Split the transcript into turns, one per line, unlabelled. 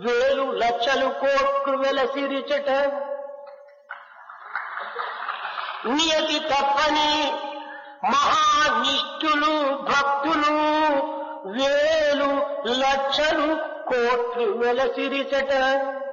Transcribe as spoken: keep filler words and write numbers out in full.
వేలు లక్షలు కోట్లు వెలసిరిచట నియతి తప్పని మహానిష్ఠులు భక్తులు వేలు లక్షలు కోట్లు వెలసిరిచట